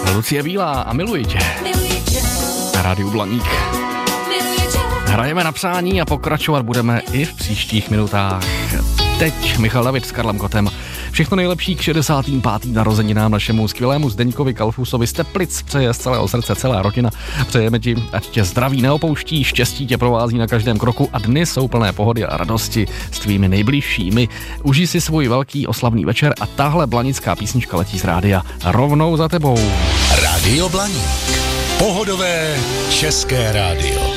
Lucie Bílá a Miluji tě. Na rádiu Blaník. Hrajeme na přání a pokračovat budeme i v příštích minutách. Teď Michal David s Karlem Kotem. Všechno nejlepší k 65. narozeninám našemu skvělému Zdeňkovi Kalfusovi z Teplic přeje z celého srdce celá rodina. Přejeme ti, ať tě zdraví neopouští, štěstí tě provází na každém kroku a dny jsou plné pohody a radosti s tvými nejbližšími. Užij si svůj velký oslavný večer a tahle blanická písnička letí z rádia rovnou za tebou. Rádio Blaník. Pohodové české rádio.